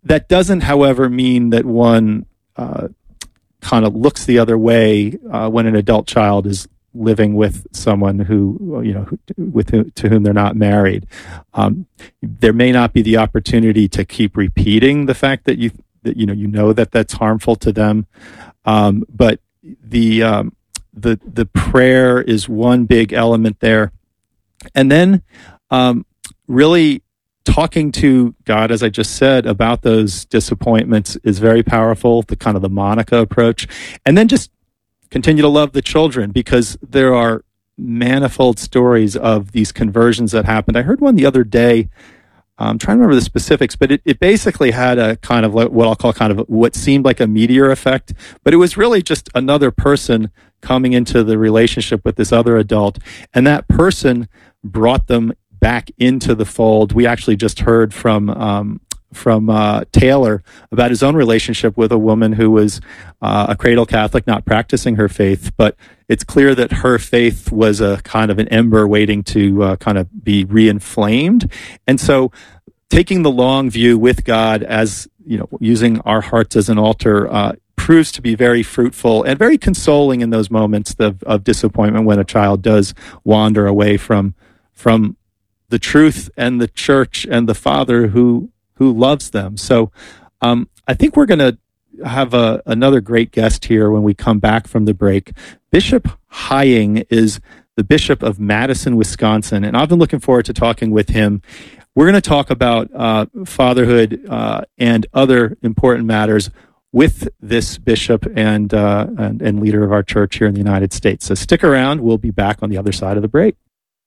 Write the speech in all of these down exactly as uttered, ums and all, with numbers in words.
that doesn't, however, mean that one uh, kind of looks the other way uh, when an adult child is living with someone who, you know, who, with who, to whom they're not married. Um, there may not be the opportunity to keep repeating the fact that you that you know you know that that's harmful to them, um, but the um, the the prayer is one big element there, and then um, really talking to God, as I just said, about those disappointments is very powerful. The kind of the Monica approach, and then just continue to love the children, because there are manifold stories of these conversions that happened. I heard one the other day. I'm trying to remember the specifics, but it, it basically had a kind of what I'll call kind of what seemed like a meteor effect, but it was really just another person coming into the relationship with this other adult, and that person brought them back into the fold. We actually just heard from um, from uh, Taylor about his own relationship with a woman who was uh, a cradle Catholic, not practicing her faith, but it's clear that her faith was a kind of an ember waiting to uh, kind of be re-inflamed. And so taking the long view with God, as, you know, using our hearts as an altar, uh, proves to be very fruitful and very consoling in those moments of, of disappointment when a child does wander away from from the truth and the church and the Father who who loves them. So um, I think we're going to have a, another great guest here when we come back from the break. Bishop Hying is the Bishop of Madison, Wisconsin, and I've been looking forward to talking with him. We're going to talk about uh, fatherhood uh, and other important matters with this bishop and, uh, and and leader of our church here in the United States. So stick around. We'll be back on the other side of the break.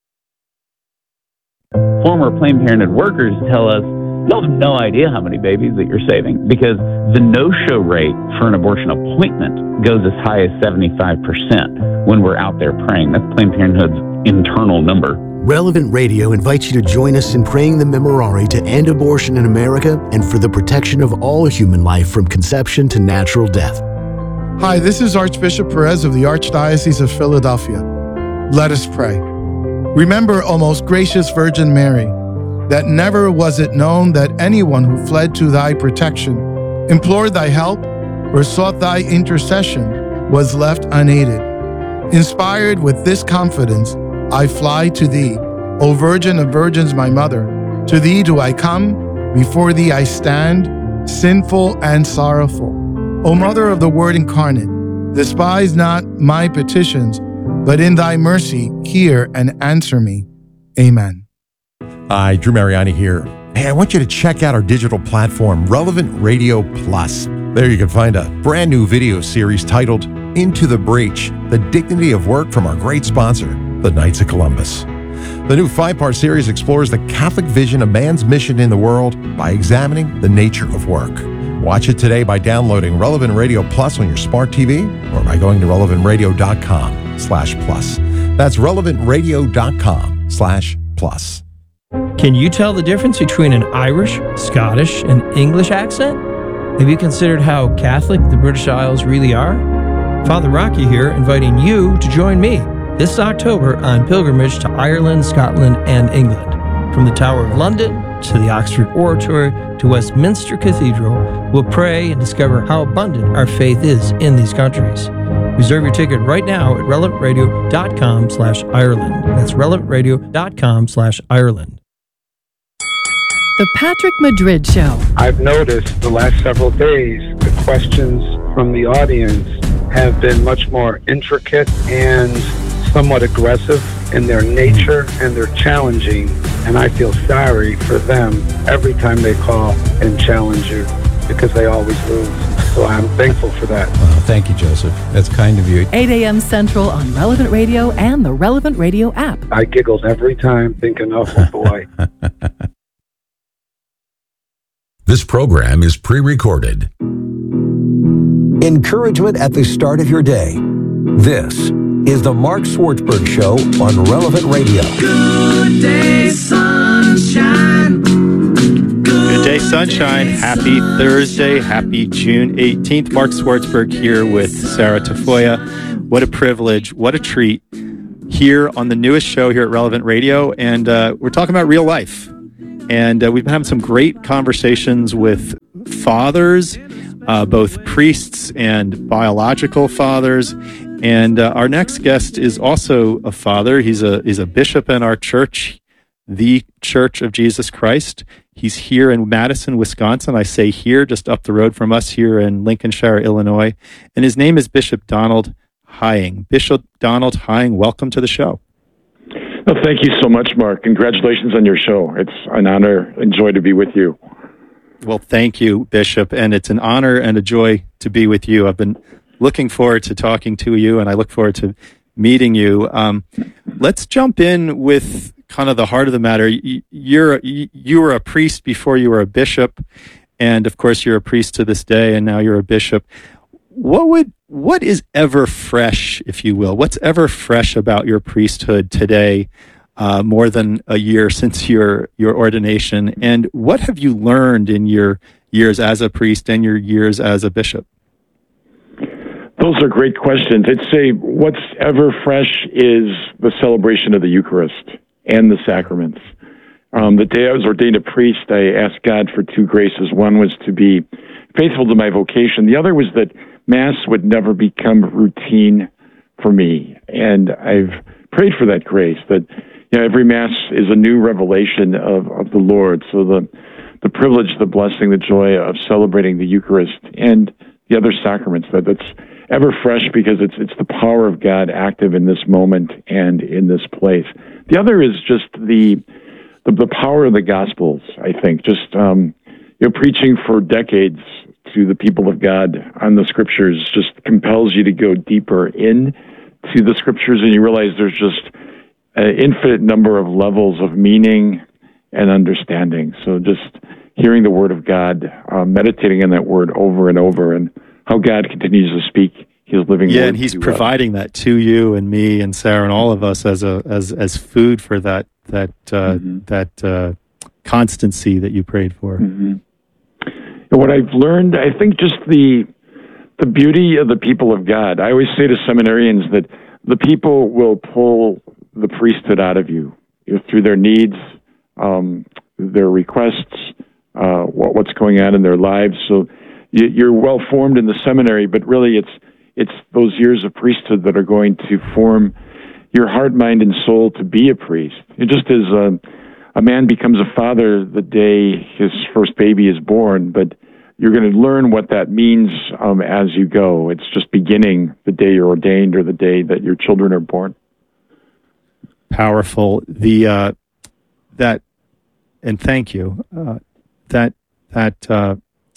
Former Planned Parenthood workers tell us, you have no idea how many babies that you're saving, because the no-show rate for an abortion appointment goes as high as seventy-five percent when we're out there praying. That's Planned Parenthood's internal number. Relevant Radio invites you to join us in praying the Memorare to end abortion in America and for the protection of all human life from conception to natural death. Hi, this is Archbishop Perez of the Archdiocese of Philadelphia. Let us pray. Remember, O most gracious Virgin Mary, that never was it known that anyone who fled to thy protection, implored thy help, or sought thy intercession was left unaided. Inspired with this confidence, I fly to thee, O Virgin of Virgins, my mother. To thee do I come, before thee I stand, sinful and sorrowful. O Mother of the Word incarnate, despise not my petitions, but in thy mercy hear and answer me. Amen. Hi, Drew Mariani here. Hey, I want you to check out our digital platform, Relevant Radio Plus. There you can find a brand new video series titled Into the Breach, The Dignity of Work from our great sponsor, the Knights of Columbus. The new five-part series explores the Catholic vision of man's mission in the world by examining the nature of work. Watch it today by downloading Relevant Radio Plus on your smart T V or by going to relevant radio dot com slash plus. That's relevant radio dot com slash plus. Can you tell the difference between an Irish, Scottish, and English accent? Have you considered how Catholic the British Isles really are? Father Rocky here, inviting you to join me this October on pilgrimage to Ireland, Scotland, and England. From the Tower of London to the Oxford Oratory to Westminster Cathedral, we'll pray and discover how abundant our faith is in these countries. Reserve your ticket right now at relevant radio dot com slash Ireland. That's relevant radio dot com slash Ireland. The Patrick Madrid Show. I've noticed the last several days the questions from the audience have been much more intricate and somewhat aggressive in their nature, and they're challenging, and I feel sorry for them every time they call and challenge you, because they always lose. So I'm thankful for that. Well, thank you, Joseph. That's kind of you. eight a.m. Central on Relevant Radio and the Relevant Radio app. I giggled every time thinking, oh boy. This program is pre-recorded. Encouragement at the start of your day. This is the Mark Swartzberg Show on Relevant Radio. Good day, sunshine. Good, Good day, sunshine. Happy Thursday. Happy June eighteenth. Mark Swartzberg here with Sarah Tafoya. What a privilege. What a treat. Here on the newest show here at Relevant Radio. And uh, we're talking about real life. And uh, we've been having some great conversations with fathers, uh, both priests and biological fathers. And uh, our next guest is also a father. He's a he's a bishop in our church, the Church of Jesus Christ. He's here in Madison, Wisconsin. I say here, just up the road from us here in Lincolnshire, Illinois. And his name is Bishop Donald Hying. Bishop Donald Hying, welcome to the show. Well, thank you so much, Mark. Congratulations on your show. It's an honor and joy to be with you. Well, thank you, Bishop. And it's an honor and a joy to be with you. I've been looking forward to talking to you, and I look forward to meeting you. Um, let's jump in with kind of the heart of the matter. You're you were a priest before you were a bishop, and of course you're a priest to this day, and now you're a bishop. What would what is ever fresh, if you will? What's ever fresh about your priesthood today, uh, more than a year since your your ordination? And what have you learned in your years as a priest and your years as a bishop? Those are great questions. I'd say what's ever fresh is the celebration of the Eucharist and the sacraments. Um, the day I was ordained a priest, I asked God for two graces. One was to be faithful to my vocation. The other was that Mass would never become routine for me. And I've prayed for that grace, that you know, every Mass is a new revelation of, of the Lord. So the, the privilege, the blessing, the joy of celebrating the Eucharist and the other sacraments, that that's ever fresh because it's it's the power of God active in this moment and in this place. The other is just the the, the power of the Gospels, I think. Just um, you know, preaching for decades to the people of God on the Scriptures just compels you to go deeper in to the Scriptures, and you realize there's just an infinite number of levels of meaning and understanding. So just hearing the Word of God, uh, meditating on that Word over and over, and how God continues to speak His living yeah, word. And He's to providing us. that to you and me and Sarah and all of us as a as as food for that that uh, mm-hmm. that uh, constancy that you prayed for. Mm-hmm. And what I've learned, I think, just the the beauty of the people of God. I always say to seminarians that the people will pull the priesthood out of you, you know, through their needs, um, their requests, uh, what, what's going on in their lives. So you're well formed in the seminary, but really it's it's those years of priesthood that are going to form your heart, mind, and soul to be a priest. It just as a, a man becomes a father the day his first baby is born, but you're going to learn what that means um, as you go. It's just beginning the day you're ordained or the day that your children are born. Powerful. The uh, that, and thank you. Uh, that that. Uh,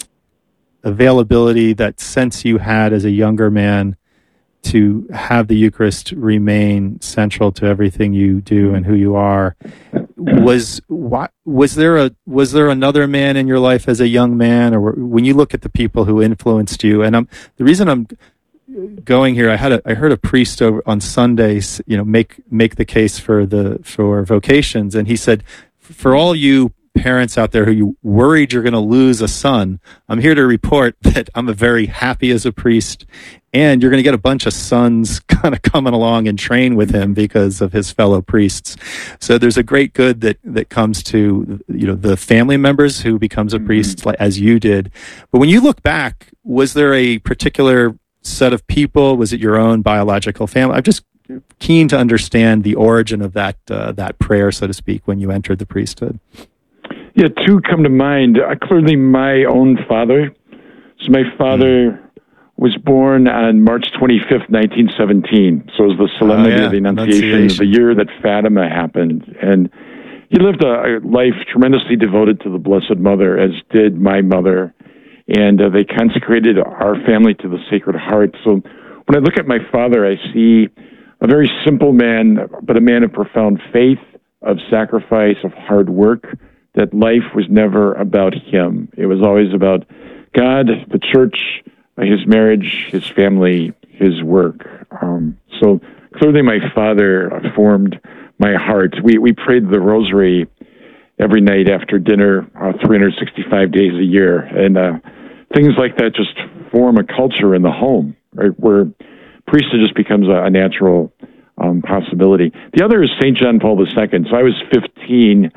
availability, that sense you had as a younger man to have the Eucharist remain central to everything you do and who you are. Was was there a was there another man in your life as a young man, or when you look at the people who influenced you? And I'm the reason I'm going here. I had a I heard a priest over on Sundays, you know, make make the case for the for vocations, and he said, for all you parents out there who you worried you're going to lose a son, I'm here to report that I'm a very happy as a priest, and you're going to get a bunch of sons kind of coming along and train with him because of his fellow priests. So there's a great good that that comes to, you know, the family members who becomes a priest, mm-hmm. as you did. But when you look back, was there a particular set of people? Was it your own biological family? I'm just keen to understand the origin of that uh, that prayer, so to speak, when you entered the priesthood. Yeah, two come to mind. Uh, clearly, my own father. So my father mm. was born on March twenty-fifth, nineteen seventeen. So it was the Solemnity oh, yeah. of the Annunciation, Annunciation, the year that Fatima happened. And he lived a, a life tremendously devoted to the Blessed Mother, as did my mother. And uh, they consecrated our family to the Sacred Heart. So when I look at my father, I see a very simple man, but a man of profound faith, of sacrifice, of hard work, that life was never about him. It was always about God, the church, his marriage, his family, his work. Um, so clearly my father formed my heart. We we prayed the rosary every night after dinner, uh, three hundred sixty-five days a year. And uh, things like that just form a culture in the home, right, where priesthood just becomes a, a natural um, possibility. The other is Saint John Paul the Second. So I was fifteen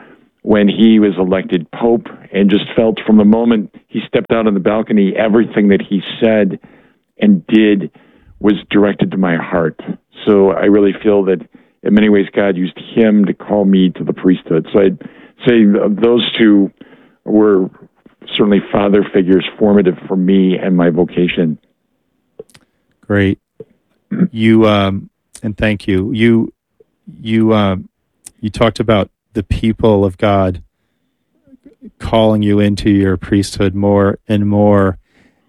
when he was elected Pope, and just felt from the moment he stepped out on the balcony, everything that he said and did was directed to my heart. So I really feel that in many ways God used him to call me to the priesthood. So I'd say those two were certainly father figures formative for me and my vocation. Great. You, um, and thank you. You, you, um, you talked about the people of God calling you into your priesthood more and more.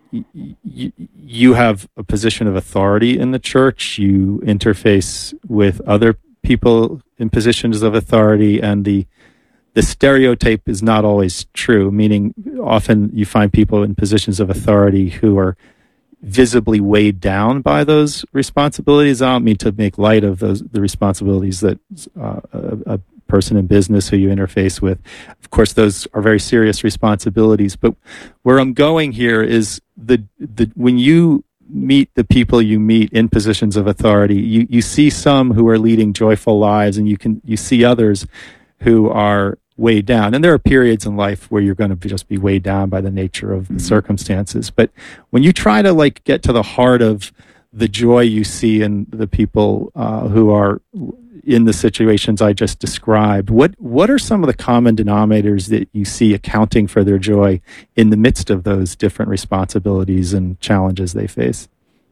You, you have a position of authority in the church. You interface with other people in positions of authority, and the the stereotype is not always true, meaning often you find people in positions of authority who are visibly weighed down by those responsibilities. I don't mean to make light of those the responsibilities that uh, a, a person in business who you interface with. Of course, those are very serious responsibilities. But where I'm going here is the the when you meet the people you meet in positions of authority, you, you see some who are leading joyful lives, and you can you see others who are weighed down. And there are periods in life where you're going to be, just be weighed down by the nature of the circumstances. But when you try to like get to the heart of the joy you see in the people uh, who are in the situations I just described, what what are some of the common denominators that you see accounting for their joy in the midst of those different responsibilities and challenges they face?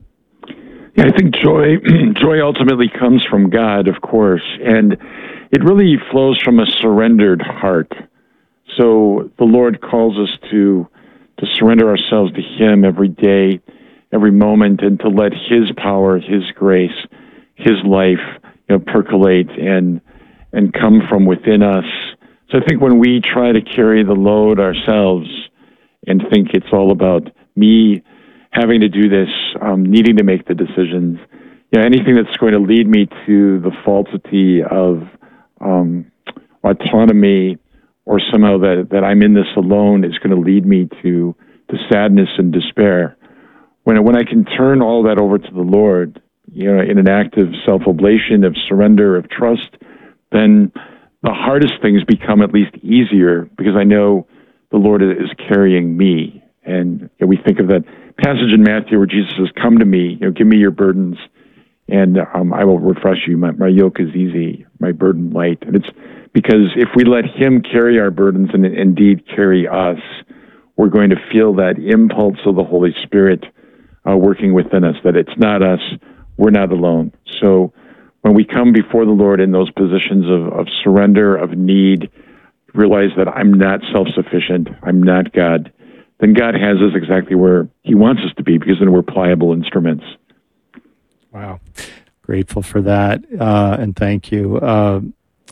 Yeah, I think joy joy ultimately comes from God, of course, and it really flows from a surrendered heart. So the Lord calls us to to surrender ourselves to Him every day, every moment, and to let His power, His grace, His life, you know, percolate and and come from within us. So I think when we try to carry the load ourselves and think it's all about me having to do this, um, needing to make the decisions, you know, anything that's going to lead me to the falsity of um, autonomy, or somehow that, that I'm in this alone, is going to lead me to, to sadness and despair. When, when I can turn all that over to the Lord, you know, in an act of self-oblation, of surrender, of trust, then the hardest things become at least easier, because I know the Lord is carrying me. And you know, we think of that passage in Matthew where Jesus says, "Come to me, you know, give me your burdens, and um, I will refresh you. My, my yoke is easy, my burden light." And it's because if we let Him carry our burdens and indeed carry us, we're going to feel that impulse of the Holy Spirit uh, working within us, that it's not us, we're not alone. So when we come before the Lord in those positions of, of surrender, of need, realize that I'm not self-sufficient, I'm not God, then God has us exactly where He wants us to be, because then we're pliable instruments. Wow. Grateful for that, uh, and thank you. Um,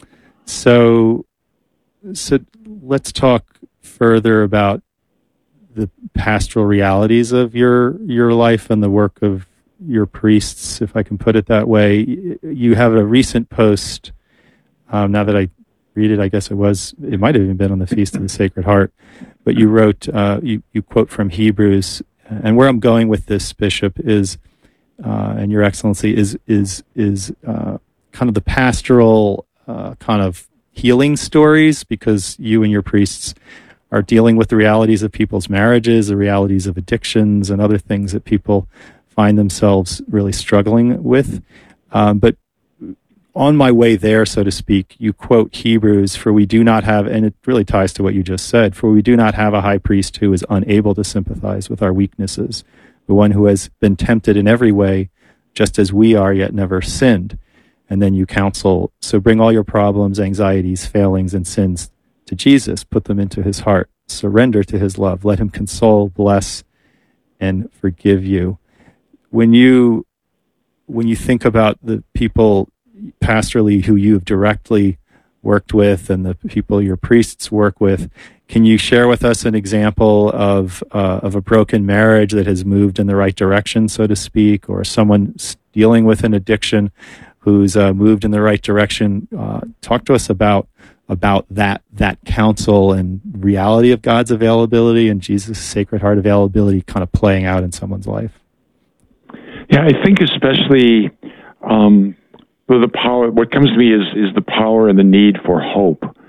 so, so let's talk further about the pastoral realities of your your life and the work of your priests, if I can put it that way. You have a recent post, um, now that I read it, I guess it was, it might have even been on the Feast of the Sacred Heart, but you wrote, uh, you, you quote from Hebrews, and where I'm going with this, Bishop, is, uh, and Your Excellency, is, is, is uh, kind of the pastoral uh, kind of healing stories, because you and your priests are dealing with the realities of people's marriages, the realities of addictions, and other things that people find themselves really struggling with. Um, but on my way there, so to speak, you quote Hebrews, "For we do not have," and it really ties to what you just said, "for we do not have a high priest who is unable to sympathize with our weaknesses, but one who has been tempted in every way, just as we are, yet never sinned." And then you counsel, "So bring all your problems, anxieties, failings, and sins to Jesus. Put them into His heart. Surrender to His love. Let Him console, bless, and forgive you." When you when you think about the people pastorally who you've directly worked with and the people your priests work with, can you share with us an example of uh, of a broken marriage that has moved in the right direction, so to speak, or someone dealing with an addiction who's uh, moved in the right direction? Uh, talk to us about about that that counsel and reality of God's availability and Jesus' Sacred Heart availability kind of playing out in someone's life. Yeah, I think especially um, the power. What comes to me is is the power and the need for hope.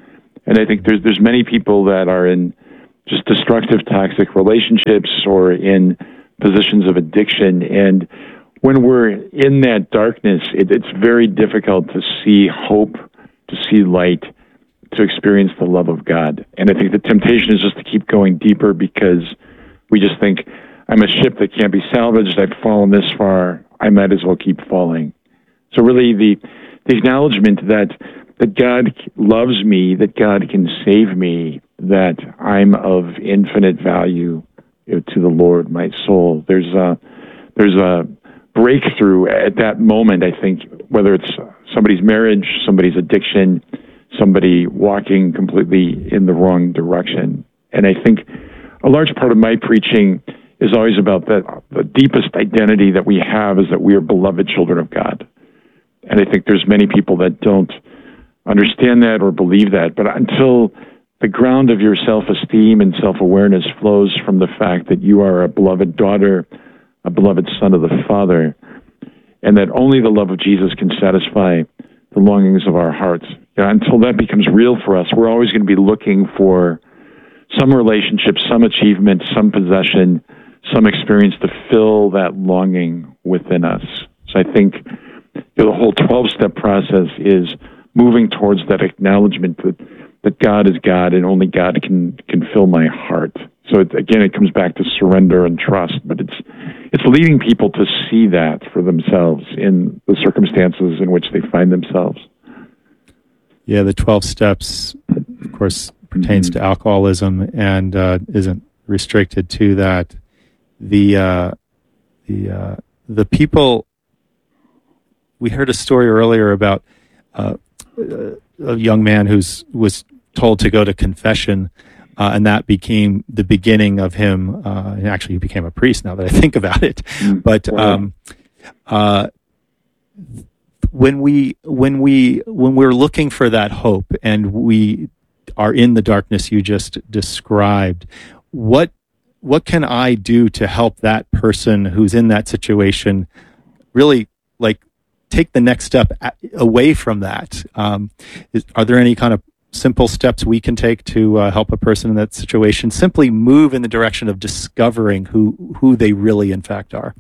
And I think there's there's many people that are in just destructive, toxic relationships or in positions of addiction. And when we're in that darkness, it, it's very difficult to see hope, to see light, to experience the love of God. And I think the temptation is just to keep going deeper because we just think, I'm a ship that can't be salvaged. I've fallen this far. I might as well keep falling. So really the, the acknowledgement that, that God loves me, that God can save me, that I'm of infinite value, you know, to the Lord, my soul. There's a, there's a breakthrough at that moment, I think, whether it's somebody's marriage, somebody's addiction, somebody walking completely in the wrong direction. And I think a large part of my preaching is always about that the deepest identity that we have is that we are beloved children of God. And I think there's many people that don't understand that or believe that. But until the ground of your self-esteem and self-awareness flows from the fact that you are a beloved daughter, a beloved son of the Father, and that only the love of Jesus can satisfy the longings of our hearts. You know, until that becomes real for us, we're always going to be looking for some relationship, some achievement, some possession, some experience to fill that longing within us. So I think you know, the whole twelve-step process is moving towards that acknowledgement that, that God is God and only God can, can fill my heart. So it, again, it comes back to surrender and trust, but it's it's leading people to see that for themselves in the circumstances in which they find themselves. Yeah, the twelve steps, of course, pertains mm-hmm. to alcoholism and uh, isn't restricted to that. The uh, the uh, the people. We heard a story earlier about uh, a young man who's was told to go to confession. Uh, and that became the beginning of him. Uh, and actually, he became a priest now that I think about it. But um, uh, when we when we when we're looking for that hope, and we are in the darkness you just described, what what can I do to help that person who's in that situation really like take the next step at, away from that? Um, is, are there any kind of simple steps we can take to uh, help a person in that situation simply move in the direction of discovering who who they really in fact are?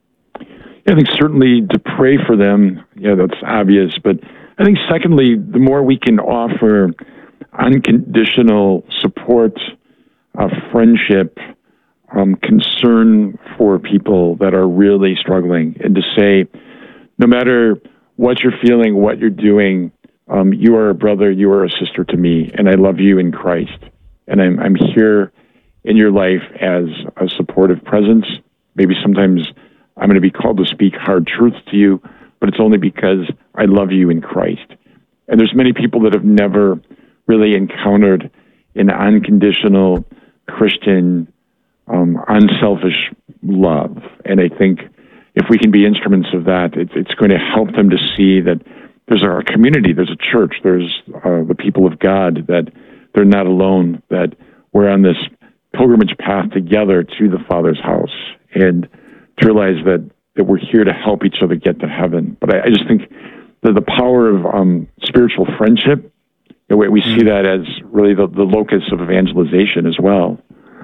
I think certainly to pray for them, yeah, that's obvious. But I think secondly, the more we can offer unconditional support, uh, friendship, um, concern for people that are really struggling, and to say, no matter what you're feeling, what you're doing, Um, you are a brother, you are a sister to me, and I love you in Christ. And I'm, I'm here in your life as a supportive presence. Maybe sometimes I'm going to be called to speak hard truths to you, but it's only because I love you in Christ. And there's many people that have never really encountered an unconditional Christian, um, unselfish love. And I think if we can be instruments of that, it's, it's going to help them to see that there's a community, there's a church, there's uh, the people of God, that they're not alone, that we're on this pilgrimage path together to the Father's house, and to realize that, that we're here to help each other get to heaven. But I, I just think that the power of um, spiritual friendship, the way we see that as really the, the locus of evangelization as well.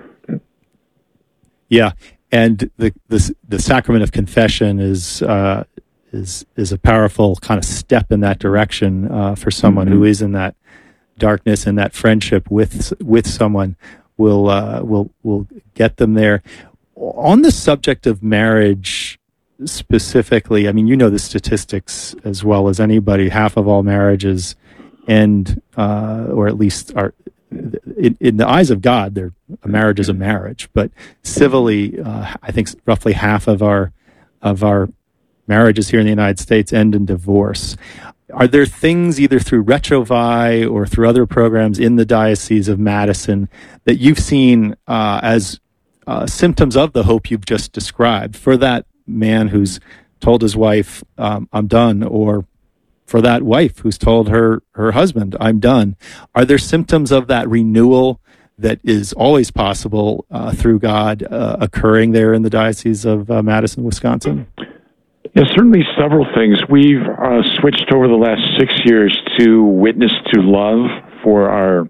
Yeah, and the the, the sacrament of confession is uh, is is a powerful kind of step in that direction uh, for someone mm-hmm. who is in that darkness, and that friendship with with someone will uh, will will get them there. On the subject of marriage specifically, I mean, you know the statistics as well as anybody. Half of all marriages end, uh, or at least are. In, in the eyes of God, they're, a marriage is a marriage, but civilly, uh, I think roughly half of our of our marriages here in the United States end in divorce. Are there things either through Retrovi or through other programs in the Diocese of Madison that you've seen uh, as uh, symptoms of the hope you've just described for that man who's told his wife, um, I'm done, or for that wife who's told her, her husband, I'm done? Are there symptoms of that renewal that is always possible uh, through God uh, occurring there in the Diocese of uh, Madison, Wisconsin? Yeah, certainly several things. We've uh, switched over the last six years to Witness to Love for our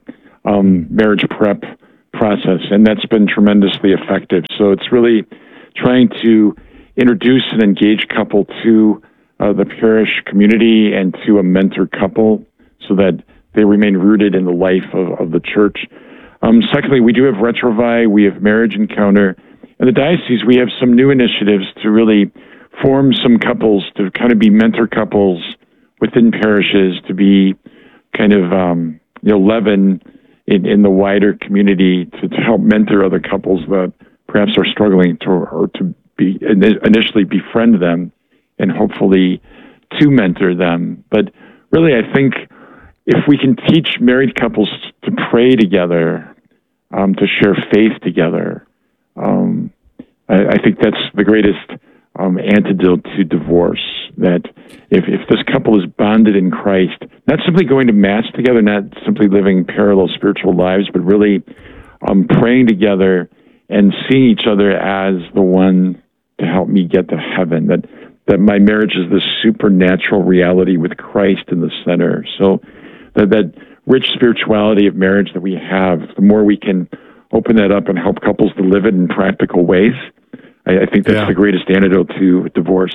um, marriage prep process, and that's been tremendously effective. So it's really trying to introduce an engaged couple to uh, the parish community and to a mentor couple so that they remain rooted in the life of, of the church. Um, secondly, we do have Retrovi, we have Marriage Encounter. In the diocese, we have some new initiatives to really form some couples to kind of be mentor couples within parishes, to be kind of um, you know leaven in, in the wider community to, to help mentor other couples that perhaps are struggling to or to be initially befriend them and hopefully to mentor them. But really, I think if we can teach married couples to pray together, um, to share faith together, um, I, I think that's the greatest um, antidote to divorce. That if, if this couple is bonded in Christ, not simply going to Mass together, not simply living parallel spiritual lives, but really um, praying together and seeing each other as the one to help me get to heaven, that that my marriage is this supernatural reality with Christ in the center. So that, that rich spirituality of marriage that we have, the more we can open that up and help couples to live it in practical ways, I, I think that's yeah. the greatest antidote to divorce.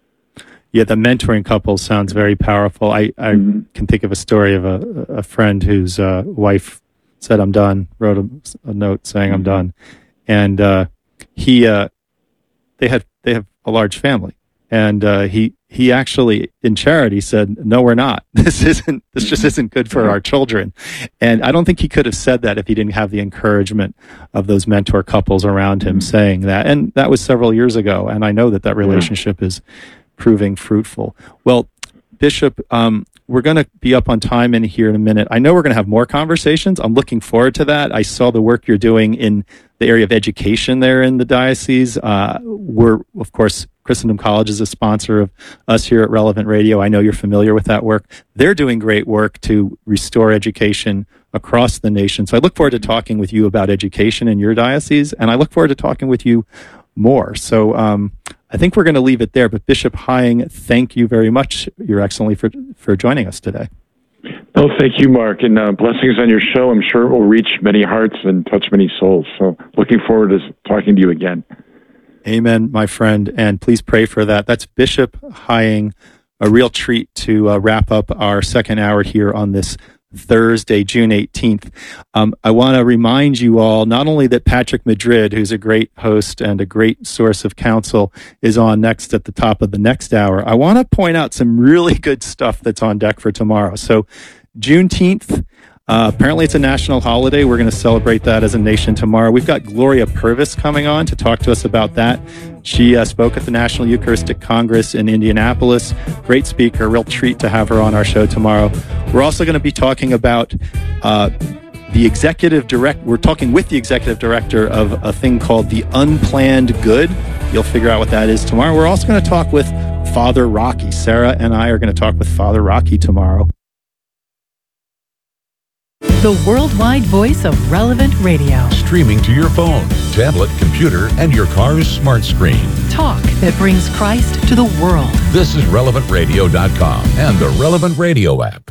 Yeah, the mentoring couple sounds very powerful. I, I mm-hmm. can think of a story of a, a friend whose uh, wife said, "I'm done," wrote a, a note saying, mm-hmm. "I'm done." And uh, he, uh, they had, they have a large family. And uh, he he actually, in charity, said, "No, we're not. This isn't. This just isn't good for our children." And I don't think he could have said that if he didn't have the encouragement of those mentor couples around him saying that. And that was several years ago. And I know that that relationship is proving fruitful. Well, Bishop, um, we're going to be up on time in here in a minute. I know we're going to have more conversations. I'm looking forward to that. I saw the work you're doing in the area of education there in the diocese. Uh, we're, of course, Christendom College is a sponsor of us here at Relevant Radio. I know you're familiar with that work. They're doing great work to restore education across the nation. So I look forward to talking with you about education in your diocese, and I look forward to talking with you more. So um, I think we're going to leave it there. But Bishop Hying, thank you very much, Your Excellency, for, for joining us today. Oh, thank you, Mark, and uh, blessings on your show. I'm sure it will reach many hearts and touch many souls. So looking forward to talking to you again. Amen, my friend, and please pray for that. That's Bishop Hying, a real treat to uh, wrap up our second hour here on this Thursday, June eighteenth. Um, I want to remind you all not only that Patrick Madrid, who's a great host and a great source of counsel, is on next at the top of the next hour. I want to point out some really good stuff that's on deck for tomorrow. So Juneteenth, uh, apparently it's a national holiday. We're going to celebrate that as a nation tomorrow. We've got Gloria Purvis coming on to talk to us about that. She uh, spoke at the National Eucharistic Congress in Indianapolis. Great speaker, real treat to have her on our show tomorrow. We're also going to be talking about uh, the executive direct. We're talking with the executive director of a thing called the Unplanned Good. You'll figure out what that is tomorrow. We're also going to talk with Father Rocky. Sarah and I are going to talk with Father Rocky tomorrow. The worldwide voice of Relevant Radio. Streaming to your phone, tablet, computer, and your car's smart screen. Talk that brings Christ to the world. This is relevant radio dot com and the Relevant Radio app.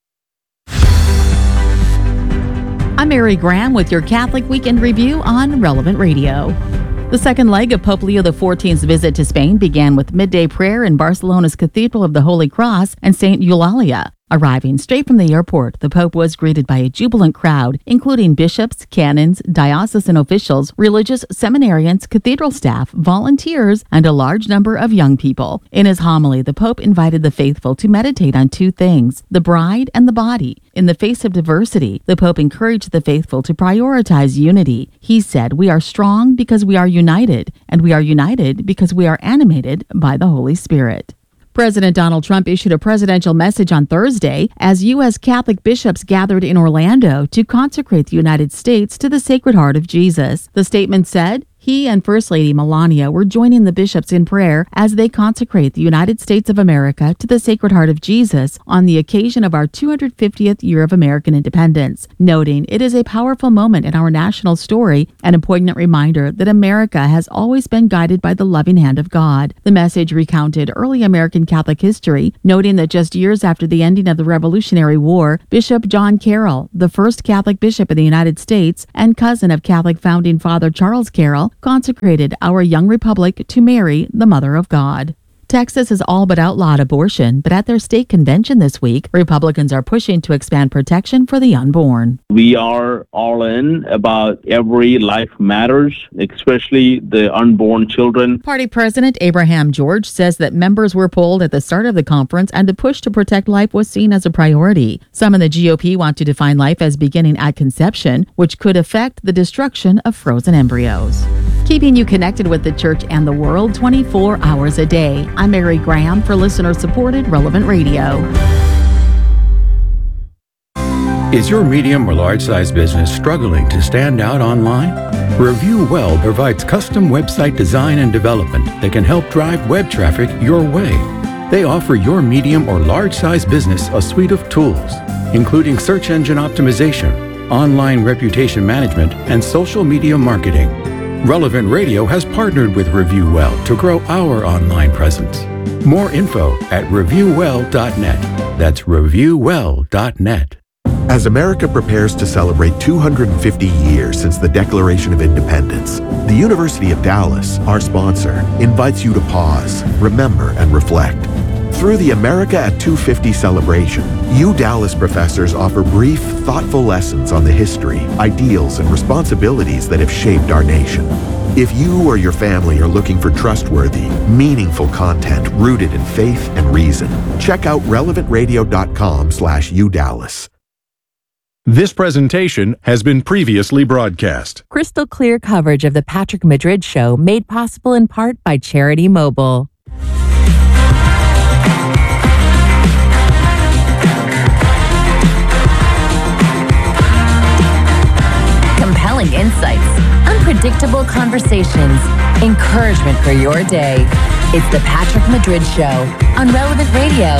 I'm Mary Graham with your Catholic Weekend Review on Relevant Radio. The second leg of Pope Leo the fourteenth's visit to Spain began with midday prayer in Barcelona's Cathedral of the Holy Cross and Saint Eulalia. Arriving straight from the airport, the Pope was greeted by a jubilant crowd, including bishops, canons, diocesan officials, religious seminarians, cathedral staff, volunteers, and a large number of young people. In his homily, the Pope invited the faithful to meditate on two things, the bride and the body. In the face of diversity, the Pope encouraged the faithful to prioritize unity. He said, "We are strong because we are united, and we are united because we are animated by the Holy Spirit." President Donald Trump issued a presidential message on Thursday as U S Catholic bishops gathered in Orlando to consecrate the United States to the Sacred Heart of Jesus. The statement said, He and First Lady Melania were joining the bishops in prayer as they consecrate the United States of America to the Sacred Heart of Jesus on the occasion of our two hundred fiftieth year of American independence, noting it is a powerful moment in our national story and a poignant reminder that America has always been guided by the loving hand of God. The message recounted early American Catholic history, noting that just years after the ending of the Revolutionary War, Bishop John Carroll, the first Catholic bishop in the United States and cousin of Catholic founding father Charles Carroll, consecrated our young republic to Mary, the Mother of God. Texas has all but outlawed abortion, but at their state convention this week, Republicans are pushing to expand protection for the unborn. We are all in about every life matters, especially the unborn children. Party President Abraham George says that members were polled at the start of the conference and the push to protect life was seen as a priority. Some in the G O P want to define life as beginning at conception, which could affect the destruction of frozen embryos. Keeping you connected with the church and the world twenty-four hours a day. I'm Mary Graham for listener-supported Relevant Radio. Is your medium or large-size business struggling to stand out online? Review Well provides custom website design and development that can help drive web traffic your way. They offer your medium or large-size business a suite of tools, including search engine optimization, online reputation management, and social media marketing. Relevant Radio has partnered with Review Well to grow our online presence. More info at review well dot net. That's review well dot net. As America prepares to celebrate two hundred fifty years since the Declaration of Independence, the University of Dallas, our sponsor, invites you to pause, remember, and reflect. Through the America at two fifty celebration, U Dallas professors offer brief, thoughtful lessons on the history, ideals, and responsibilities that have shaped our nation. If you or your family are looking for trustworthy, meaningful content rooted in faith and reason, check out relevant radio dot com slash U Dallas. This presentation has been previously broadcast. Crystal clear coverage of the Patrick Madrid Show made possible in part by Charity Mobile. Compelling insights, unpredictable conversations, encouragement for your day. It's the Patrick Madrid Show on Relevant Radio.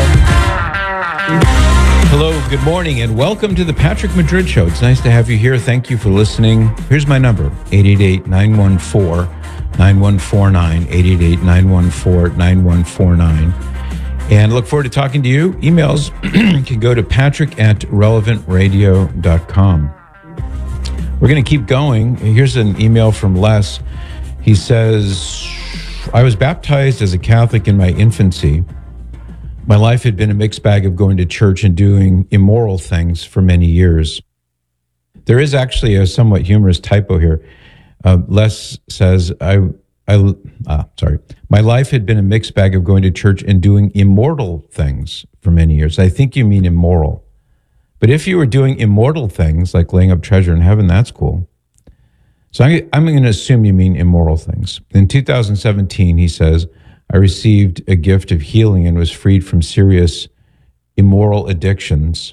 Hello, good morning, and welcome to the Patrick Madrid Show. It's nice to have you here. Thank you for listening. Here's my number, eight eight eight, nine one four, nine one four nine, eight eight eight, nine one four, nine one four nine. And look forward to talking to you. Emails can go to patrick at relevant radio dot com. We're going to keep going. Here's an email from Les. He says, I was baptized as a Catholic in my infancy. My life had been a mixed bag of going to church and doing immoral things for many years. There is actually a somewhat humorous typo here. Uh, Les says, I, I, ah, sorry. My life had been a mixed bag of going to church and doing immortal things for many years. I think you mean immoral. But if you were doing immortal things, like laying up treasure in heaven, that's cool. So I, I'm going to assume you mean immoral things. In two thousand seventeen, he says, I received a gift of healing and was freed from serious immoral addictions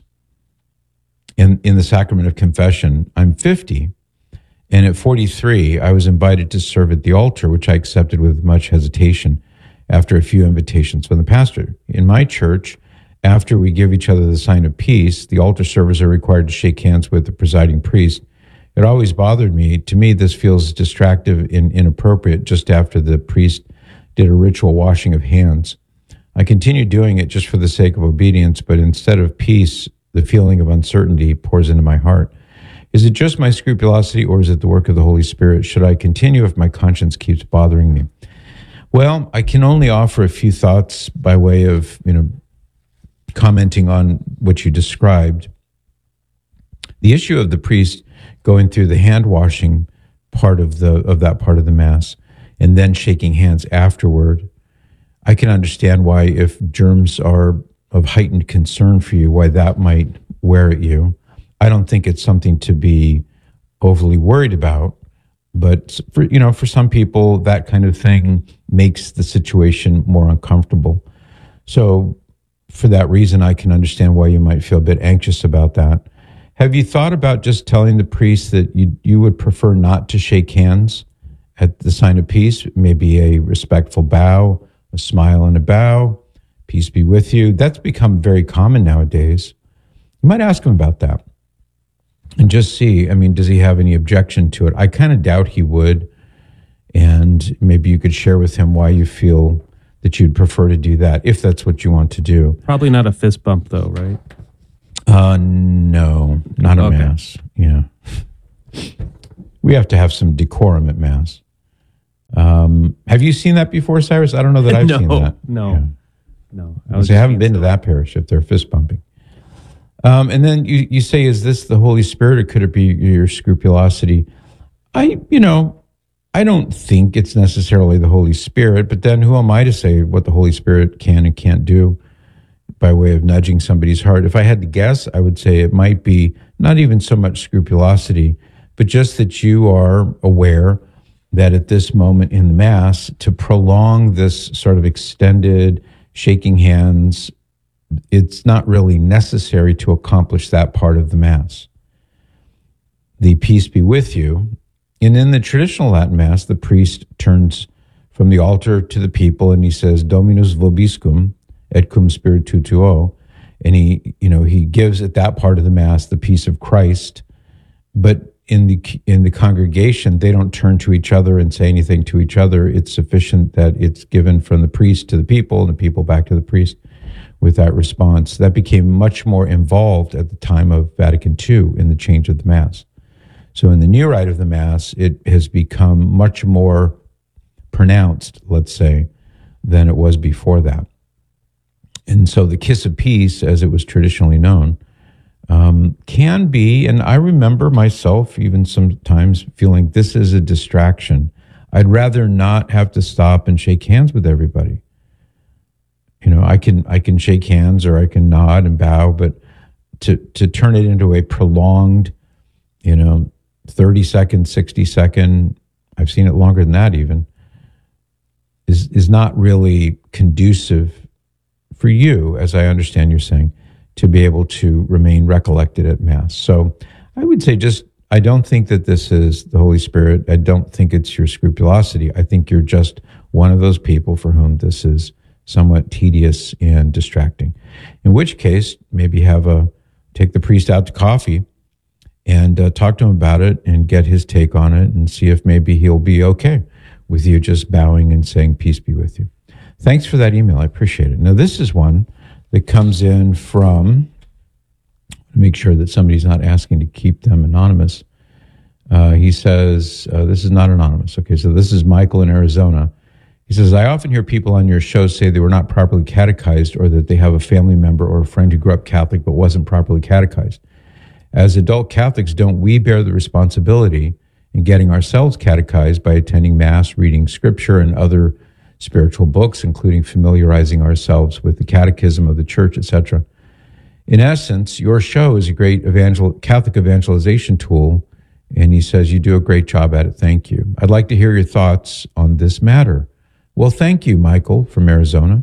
in, in the sacrament of confession. I'm fifty, and at forty-three, I was invited to serve at the altar, which I accepted with much hesitation after a few invitations from the pastor. In my church, after we give each other the sign of peace, the altar servers are required to shake hands with the presiding priest. It always bothered me. To me, this feels distractive and inappropriate just after the priest did a ritual washing of hands. I continued doing it just for the sake of obedience, but instead of peace, the feeling of uncertainty pours into my heart. Is it just my scrupulosity, or is it the work of the Holy Spirit? Should I continue if my conscience keeps bothering me? Well, I can only offer a few thoughts by way of, you know, commenting on what you described. The issue of the priest going through the hand washing part of the of that part of the Mass and then shaking hands afterward, I can understand why, if germs are of heightened concern for you, why that might wear at you. I don't think it's something to be overly worried about, but for, you know, for some people, that kind of thing makes the situation more uncomfortable. So for that reason, I can understand why you might feel a bit anxious about that. Have you thought about just telling the priest that you you would prefer not to shake hands at the sign of peace, maybe a respectful bow, a smile and a bow, peace be with you. That's become very common nowadays. You might ask him about that and just see, I mean, does he have any objection to it? I kind of doubt he would. And maybe you could share with him why you feel that you'd prefer to do that, if that's what you want to do. Probably not a fist bump, though, right? Uh, no, not a Okay. mass. Yeah. We have to have some decorum at mass. Um, have you seen that before, Cyrus? I don't know that I've no, seen that. No, Yeah. no. I, I haven't been to that parish if they're fist bumping. Um, and then you, you say, is this the Holy Spirit or could it be your scrupulosity? I, you know, I don't think it's necessarily the Holy Spirit, but then who am I to say what the Holy Spirit can and can't do by way of nudging somebody's heart? If I had to guess, I would say it might be not even so much scrupulosity, but just that you are aware that at this moment in the Mass, to prolong this sort of extended shaking hands, it's not really necessary to accomplish that part of the Mass. The peace be with you. And in the traditional Latin Mass, the priest turns from the altar to the people and he says, Dominus vobiscum et cum spiritu tuo. And he, you know, he gives at that part of the Mass the peace of Christ. But in the in the congregation, they don't turn to each other and say anything to each other. It's sufficient that it's given from the priest to the people and the people back to the priest with that response. That became much more involved at the time of Vatican Two in the change of the Mass. So in the new rite of the Mass, it has become much more pronounced, let's say, than it was before that. And so the kiss of peace, as it was traditionally known, um, can be, and I remember myself even sometimes feeling this is a distraction. I'd rather not have to stop and shake hands with everybody. You know, I can I can shake hands or I can nod and bow, but to to turn it into a prolonged, you know, thirty second, sixty second, I've seen it longer than that even, is is not really conducive for you, as I understand you're saying, to be able to remain recollected at Mass. So I would say just, I don't think that this is the Holy Spirit. I don't think it's your scrupulosity. I think you're just one of those people for whom this is somewhat tedious and distracting. In which case, maybe have a, take the priest out to coffee and uh, talk to him about it and get his take on it and see if maybe he'll be okay with you just bowing and saying, peace be with you. Thanks for that email. I appreciate it. Now, this is one that comes in from, make sure that somebody's not asking to keep them anonymous. Uh, he says, uh, this is not anonymous. Okay, so this is Michael in Arizona. He says, I often hear people on your show say they were not properly catechized or that they have a family member or a friend who grew up Catholic but wasn't properly catechized. As adult Catholics, don't we bear the responsibility in getting ourselves catechized by attending Mass, reading Scripture, and other spiritual books, including familiarizing ourselves with the Catechism of the Church, et cetera? In essence, your show is a great evangel- Catholic evangelization tool, and he says you do a great job at it. Thank you. I'd like to hear your thoughts on this matter. Well, thank you, Michael from Arizona.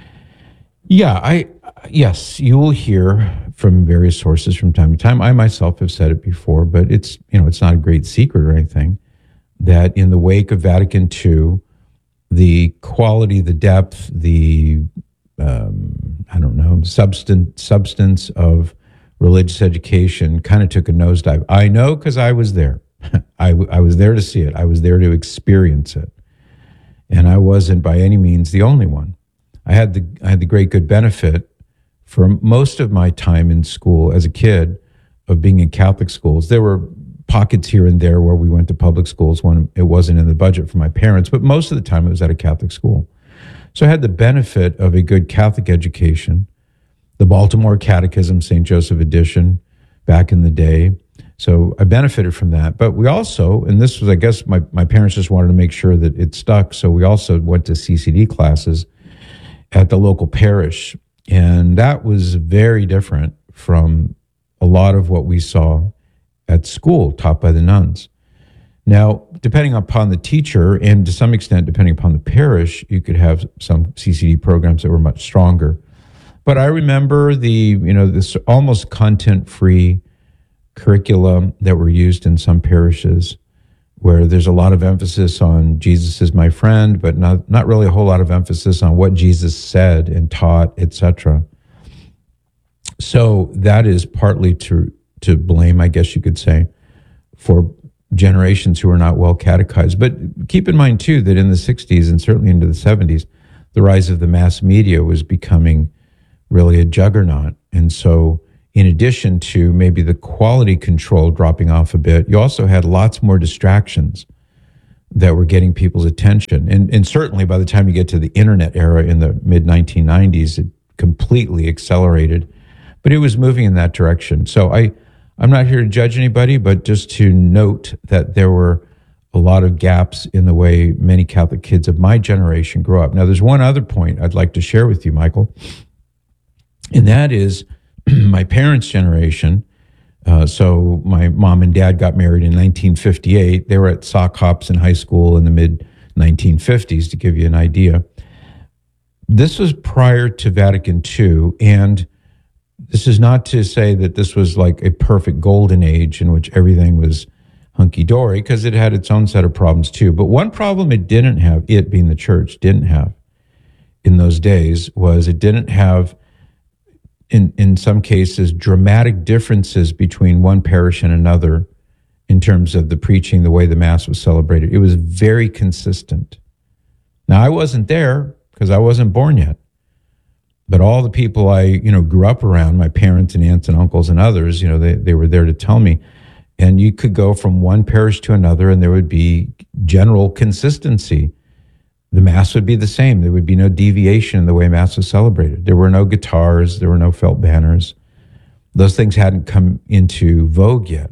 Yeah, I yes, you will hear from various sources from time to time. I myself have said it before, but it's, you know, it's not a great secret or anything, that in the wake of Vatican Two, the quality, the depth, the um, I don't know, substance substance of religious education kind of took a nosedive. I know because I was there. I, I was there to see it. I was there to experience it. And I wasn't by any means the only one. I had the I had the great good benefit for most of my time in school as a kid of being in Catholic schools. There were pockets here and there where we went to public schools when it wasn't in the budget for my parents, but most of the time it was at a Catholic school. So I had the benefit of a good Catholic education, the Baltimore Catechism, Saint Joseph edition back in the day. So I benefited from that. But we also, and this was, I guess, my, my parents just wanted to make sure that it stuck. So we also went to C C D classes at the local parish. And that was very different from a lot of what we saw at school taught by the nuns. Now, depending upon the teacher and to some extent, depending upon the parish, you could have some C C D programs that were much stronger. But I remember the, you know, this almost content-free curriculum that were used in some parishes where there's a lot of emphasis on Jesus is my friend, but not, not really a whole lot of emphasis on what Jesus said and taught, et cetera. So that is partly to to blame, I guess you could say, for generations who are not well catechized. But keep in mind, too, that in the sixties and certainly into the seventies, the rise of the mass media was becoming really a juggernaut. And so in addition to maybe the quality control dropping off a bit, you also had lots more distractions that were getting people's attention. And, and certainly by the time you get to the internet era in the mid nineteen nineties, it completely accelerated. But it was moving in that direction. So I, I'm not here to judge anybody, but just to note that there were a lot of gaps in the way many Catholic kids of my generation grew up. Now, there's one other point I'd like to share with you, Michael, and that is my parents' generation. Uh, so my mom and dad got married in nineteen fifty-eight. They were at sock hops in high school in the mid nineteen fifties, to give you an idea. This was prior to Vatican Two, and this is not to say that this was like a perfect golden age in which everything was hunky-dory, because it had its own set of problems too. But one problem it didn't have, it being the church, didn't have in those days, was it didn't have, in, in some cases, dramatic differences between one parish and another in terms of the preaching, the way the Mass was celebrated. It was very consistent. Now, I wasn't there because I wasn't born yet. But all the people I, you know, grew up around, my parents and aunts and uncles and others, you know, they, they were there to tell me. And you could go from one parish to another and there would be general consistency. The Mass would be the same. There would be no deviation in the way Mass was celebrated. There were no guitars. There were no felt banners. Those things hadn't come into vogue yet.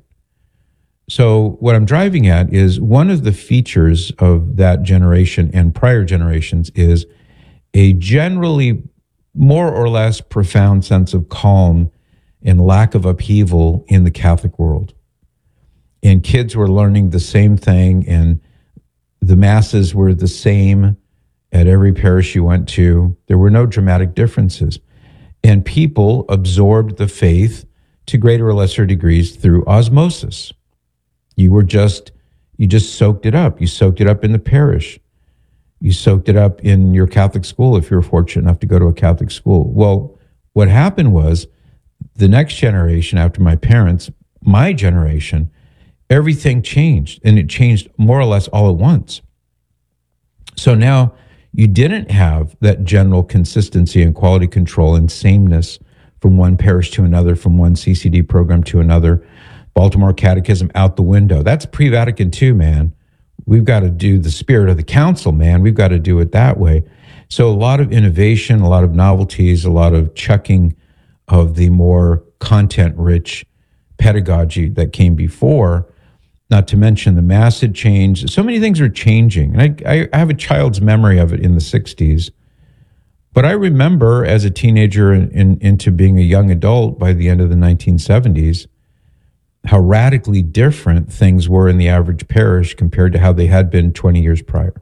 So what I'm driving at is one of the features of that generation and prior generations is a generally more or less profound sense of calm and lack of upheaval in the Catholic world. And kids were learning the same thing, and the Masses were the same at every parish you went to. There were no dramatic differences. And people absorbed the faith to greater or lesser degrees through osmosis. You were just, you just soaked it up. You soaked it up in the parish. You soaked it up in your Catholic school if you were fortunate enough to go to a Catholic school. Well, what happened was the next generation after my parents, my generation, everything changed, and it changed more or less all at once. So now you didn't have that general consistency and quality control and sameness from one parish to another, from one C C D program to another. Baltimore Catechism out the window. That's pre-Vatican Two, man. We've got to do the spirit of the council, man. We've got to do it that way. So a lot of innovation, a lot of novelties, a lot of chucking of the more content-rich pedagogy that came before, not to mention the Mass had changed. So many things are changing. And I, I have a child's memory of it in the sixties. But I remember as a teenager and in, into being a young adult by the end of the nineteen seventies, how radically different things were in the average parish compared to how they had been twenty years prior.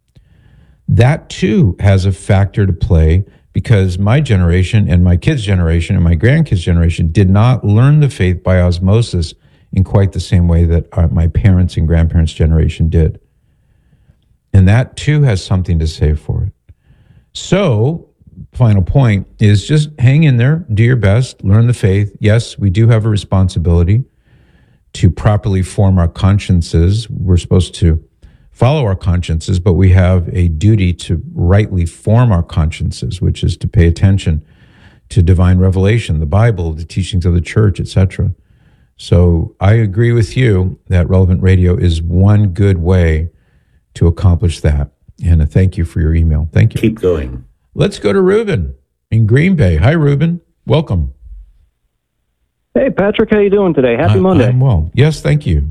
That too has a factor to play, because my generation and my kids' generation and my grandkids' generation did not learn the faith by osmosis in quite the same way that our, my parents' and grandparents' generation did. And that too has something to say for it. So, final point is just hang in there, do your best, learn the faith. Yes, we do have a responsibility to properly form our consciences. We're supposed to follow our consciences, but we have a duty to rightly form our consciences, which is to pay attention to divine revelation, the Bible, the teachings of the church, et cetera. So I agree with you that Relevant Radio is one good way to accomplish that. And a thank you for your email. Thank you. Keep going. Let's go to Ruben in Green Bay. Hi, Ruben. Welcome. Hey, Patrick, how you doing today? Happy I, Monday. I'm well. Yes, thank you.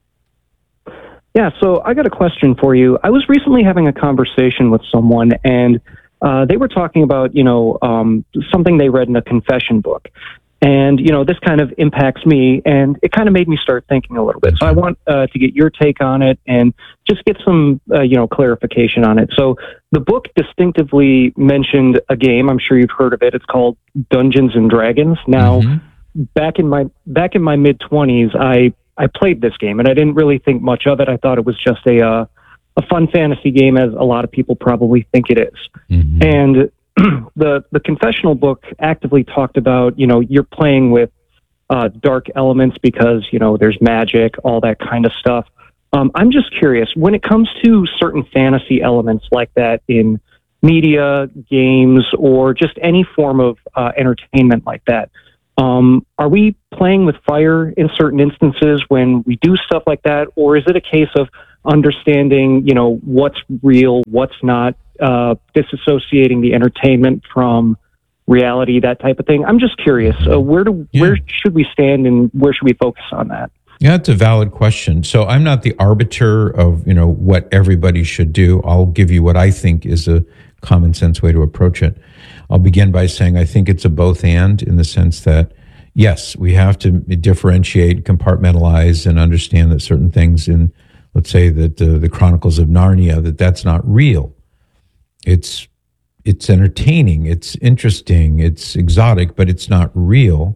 Yeah, so I got a question for you. I was recently having a conversation with someone, and uh, they were talking about, you know, um, something they read in a confession book. And, you know, this kind of impacts me, and it kind of made me start thinking a little bit. So I want uh, to get your take on it and just get some, uh, you know, clarification on it. So the book distinctively mentioned a game. I'm sure you've heard of it. It's called Dungeons and Dragons. Now, mm-hmm. back in my back in my mid twenties, I I played this game, and I didn't really think much of it. I thought it was just a uh, a fun fantasy game, as a lot of people probably think it is. Mm-hmm. And the the confessional book actively talked about, you know, you're playing with uh, dark elements because, you know, there's magic, all that kind of stuff. Um, I'm just curious, when it comes to certain fantasy elements like that in media, games, or just any form of uh, entertainment like that, um, are we playing with fire in certain instances when we do stuff like that? Or is it a case of understanding, you know, what's real, what's not, uh, disassociating the entertainment from reality, that type of thing? I'm just curious. Uh, where do Yeah. where should we stand, and where should we focus on that? Yeah, it's a valid question. So I'm not the arbiter of, you know, what everybody should do. I'll give you what I think is a common sense way to approach it. I'll begin by saying I think it's a both and, in the sense that, yes, we have to differentiate, compartmentalize, and understand that certain things in, let's say, that uh, the Chronicles of Narnia, that that's not real. It's it's entertaining, it's interesting, it's exotic, but it's not real.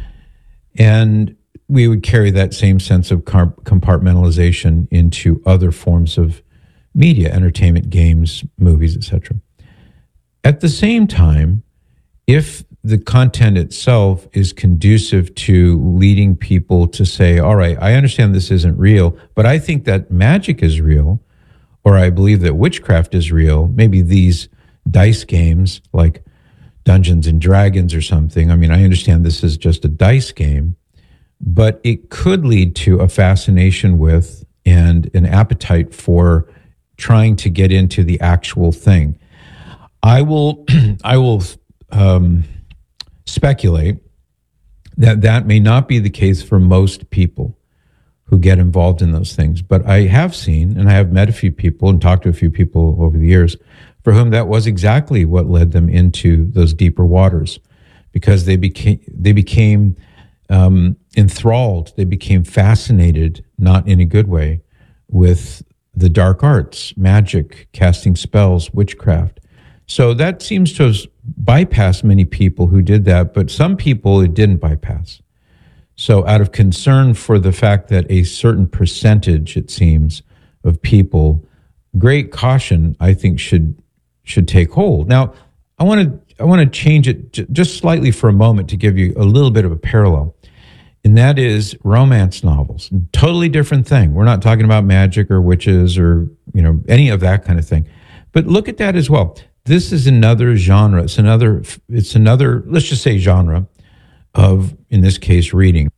And we would carry that same sense of car- compartmentalization into other forms of media, entertainment, games, movies, et cetera. At the same time, if the content itself is conducive to leading people to say, all right, I understand this isn't real, but I think that magic is real, or I believe that witchcraft is real, maybe these dice games like Dungeons and Dragons or something. I mean, I understand this is just a dice game, but it could lead to a fascination with and an appetite for trying to get into the actual thing. I will, I will um, speculate that that may not be the case for most people who get involved in those things. But I have seen, and I have met a few people and talked to a few people over the years for whom that was exactly what led them into those deeper waters, because they became they became um, enthralled, they became fascinated, not in a good way, with the dark arts, magic, casting spells, witchcraft. So that seems to have bypassed many people who did that, but some people it didn't bypass. So out of concern for the fact that a certain percentage, it seems, of people, great caution, I think, should should take hold. Now, I want to I want to change it j- just slightly for a moment to give you a little bit of a parallel, and that is romance novels. Totally different thing. We're not talking about magic or witches or, you know, any of that kind of thing. But look at that as well. This is another genre. It's another. It's another. Let's just say genre of, in this case, reading,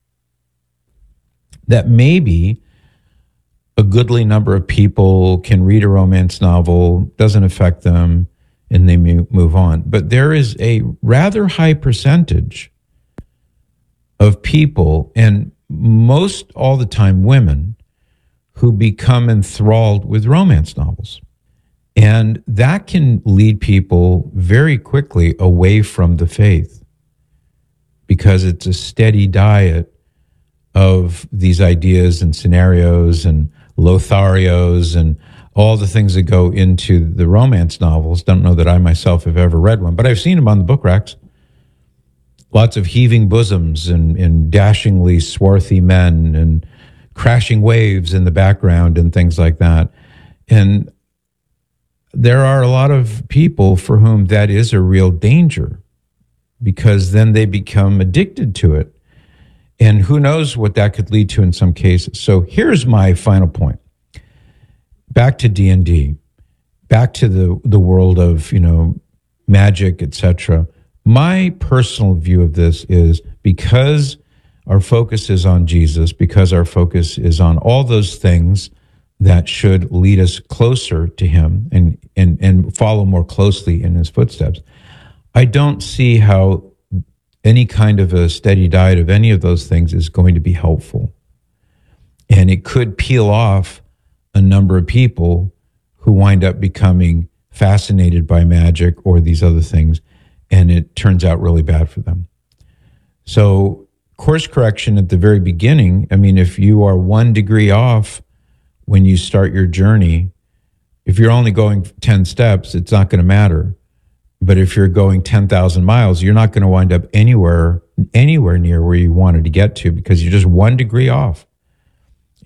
that maybe a goodly number of people can read a romance novel, doesn't affect them, and they move on. But there is a rather high percentage of people, and most all the time women, who become enthralled with romance novels. And that can lead people very quickly away from the faith, because it's a steady diet of these ideas and scenarios and Lotharios and all the things that go into the romance novels. Don't know that I myself have ever read one, but I've seen them on the book racks. Lots of heaving bosoms and, and dashingly swarthy men and crashing waves in the background and things like that. And there are a lot of people for whom that is a real danger, because then they become addicted to it. And who knows what that could lead to in some cases. So here's my final point. Back to D and D, back to the, the world of, you know, magic, et cetera. My personal view of this is, because our focus is on Jesus, because our focus is on all those things that should lead us closer to him and, and, and follow more closely in his footsteps, I don't see how any kind of a steady diet of any of those things is going to be helpful. And it could peel off a number of people who wind up becoming fascinated by magic or these other things, and it turns out really bad for them. So course correction at the very beginning, I mean, if you are one degree off when you start your journey, if you're only going ten steps, it's not going to matter. But if you're going ten thousand miles, you're not going to wind up anywhere, anywhere near where you wanted to get to, because you're just one degree off.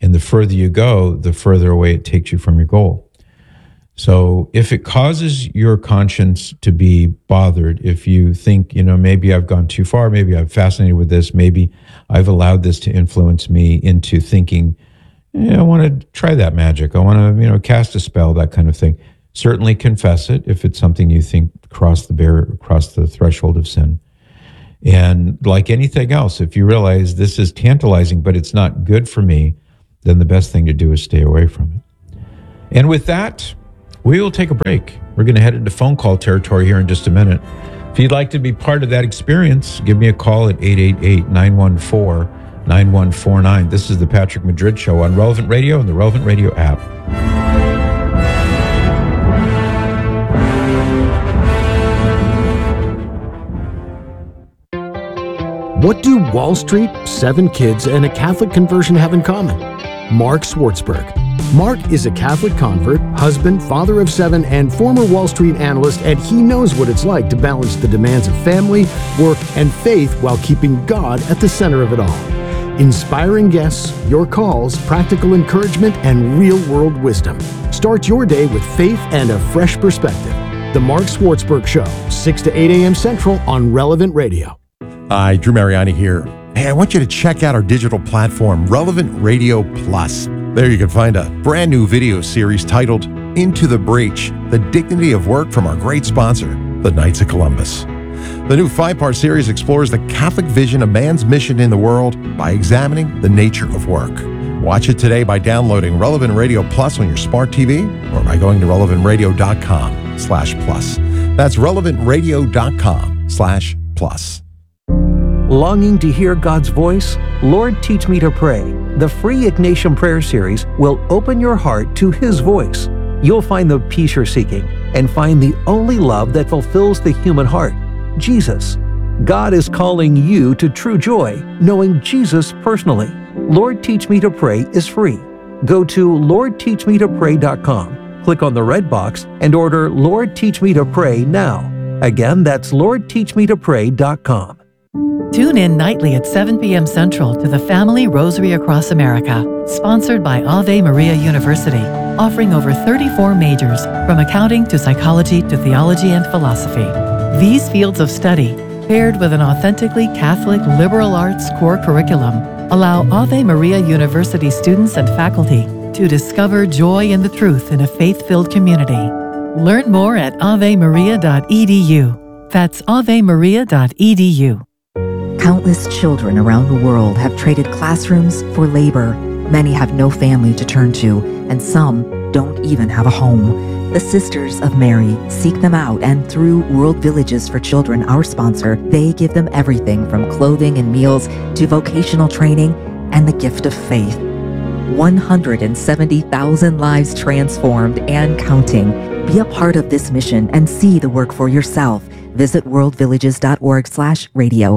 And the further you go, the further away it takes you from your goal. So if it causes your conscience to be bothered, if you think, you know, maybe I've gone too far, maybe I'm fascinated with this, maybe I've allowed this to influence me into thinking, yeah, I want to try that magic. I want to, you know, cast a spell, that kind of thing. Certainly confess it if it's something you think crossed the barrier, crossed the threshold of sin. And like anything else, if you realize this is tantalizing, but it's not good for me, then the best thing to do is stay away from it. And with that, we will take a break. We're going to head into phone call territory here in just a minute. If you'd like to be part of that experience, give me a call at eight eight eight, nine one four, nine one four nine. This is the Patrick Madrid Show on Relevant Radio and the Relevant Radio app. What do Wall Street, seven kids, and a Catholic conversion have in common? Mark Swartzberg. Mark is a Catholic convert, husband, father of seven, and former Wall Street analyst, and he knows what it's like to balance the demands of family, work, and faith while keeping God at the center of it all. Inspiring guests, your calls, practical encouragement, and real-world wisdom. Start your day with faith and a fresh perspective. The Mark Swartzberg Show, six to eight a.m. Central on Relevant Radio. Hi, Drew Mariani here. Hey, I want you to check out our digital platform, Relevant Radio Plus. There you can find a brand new video series titled Into the Breach, The Dignity of Work from our great sponsor, the Knights of Columbus. The new five-part series explores the Catholic vision of man's mission in the world by examining the nature of work. Watch it today by downloading Relevant Radio Plus on your smart T V or by going to relevant radio dot com slash plus. That's relevant radio dot com slash plus. Longing to hear God's voice? Lord, Teach Me to Pray. The free Ignatian Prayer Series will open your heart to His voice. You'll find the peace you're seeking and find the only love that fulfills the human heart, Jesus. God is calling you to true joy, knowing Jesus personally. Lord, Teach Me to Pray is free. Go to lord teach me to pray dot com, click on the red box, and order Lord, Teach Me to Pray now. Again, that's lord teach me to pray dot com. Tune in nightly at seven p.m. Central to the Family Rosary Across America, sponsored by Ave Maria University, offering over thirty-four majors, from accounting to psychology to theology and philosophy. These fields of study, paired with an authentically Catholic liberal arts core curriculum, allow Ave Maria University students and faculty to discover joy in the truth in a faith-filled community. Learn more at ave maria dot e d u. That's ave maria dot e d u. Countless children around the world have traded classrooms for labor. Many have no family to turn to, and some don't even have a home. The Sisters of Mary seek them out, and through World Villages for Children, our sponsor, they give them everything from clothing and meals to vocational training and the gift of faith. one hundred seventy thousand lives transformed and counting. Be a part of this mission and see the work for yourself. Visit world villages dot org slash radio.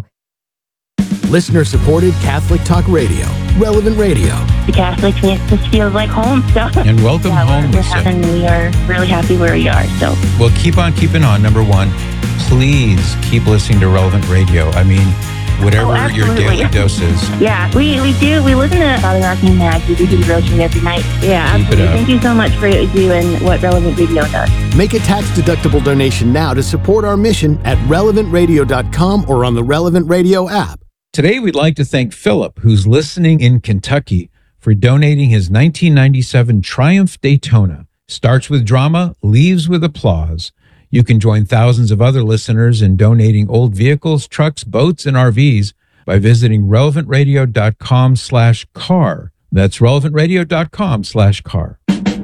Listener-supported Catholic Talk Radio, Relevant Radio. The Catholic just feels like home. So. And welcome yeah, home, we're Lisa. having, we are really happy where we are. So. Well, keep on keeping on. Number one, please keep listening to Relevant Radio. I mean, whatever Oh, your absolutely. daily dose is. Yeah, we, we do. We listen to Father Rocky and Max. We do the rosary every night. Yeah, Keep it absolutely. up. Thank you so much for what you do and what Relevant Radio does. Make a tax-deductible donation now to support our mission at relevant radio dot com or on the Relevant Radio app. Today, we'd like to thank Philip, who's listening in Kentucky, for donating his nineteen ninety-seven Triumph Daytona. Starts with drama, leaves with applause. You can join thousands of other listeners in donating old vehicles, trucks, boats, and R Vs by visiting relevant radio dot com slash car. That's relevant radio dot com slash car.